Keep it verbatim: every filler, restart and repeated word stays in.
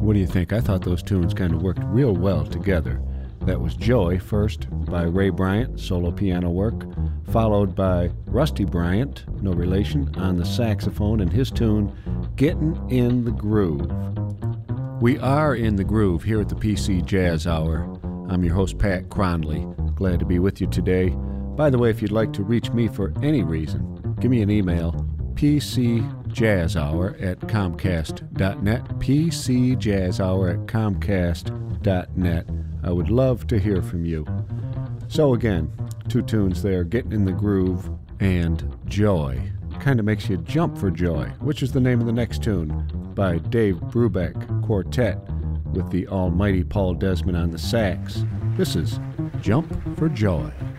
What do you think? I thought those tunes kind of worked real well together. That was Joy first by Ray Bryant, solo piano work, followed by Rusty Bryant, no relation, on the saxophone and his tune, Gettin' in the Groove. We are in the groove here at the P C Jazz Hour. I'm your host, Pat Cronley. Glad to be with you today. By the way, if you'd like to reach me for any reason, give me an email, p c jazz hour at comcast dot net, p c jazz hour at comcast dot net. I would love to hear from you. So again, two tunes there, Getting in the Groove and Joy. Kind of makes you jump for joy, which is the name of the next tune by Dave Brubeck Quartet with the almighty Paul Desmond on the sax. This is Jump for Joy.